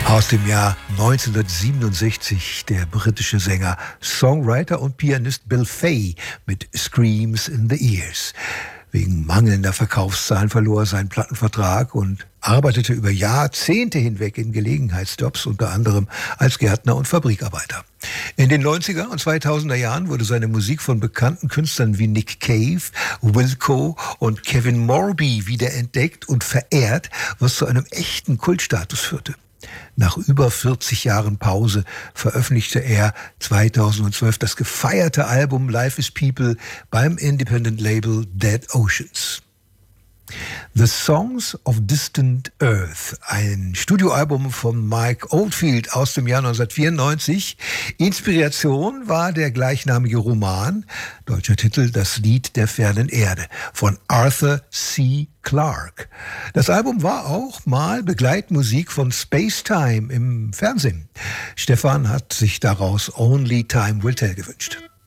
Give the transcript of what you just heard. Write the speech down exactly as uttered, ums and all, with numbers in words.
Aus dem Jahr neunzehnhundertsiebenundsechzig der britische Sänger, Songwriter und Pianist Bill Fay mit Screams in the Ears. Wegen mangelnder Verkaufszahlen verlor er seinen Plattenvertrag und arbeitete über Jahrzehnte hinweg in Gelegenheitsjobs, unter anderem als Gärtner und Fabrikarbeiter. In den neunziger und zweitausender Jahren wurde seine Musik von bekannten Künstlern wie Nick Cave, Wilco und Kevin Morby wiederentdeckt und verehrt, was zu einem echten Kultstatus führte. Nach über vierzig Jahren Pause veröffentlichte er zweitausendzwölf das gefeierte Album Life is People beim Independent-Label Dead Oceans. The Songs of Distant Earth, ein Studioalbum von Mike Oldfield aus dem Jahr neunzehnhundertvierundneunzig. Inspiration war der gleichnamige Roman, deutscher Titel Das Lied der fernen Erde, von Arthur C. Clarke. Das Album war auch mal Begleitmusik von Space Time im Fernsehen. Stefan hat sich daraus Only Time Will Tell gewünscht.